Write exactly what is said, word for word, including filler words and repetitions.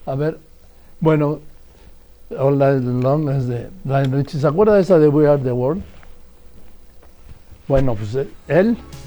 A ver, bueno, All Night Long es de Lionel Richie. ¿Se acuerda de esa de We Are the World? Bueno, pues eh, él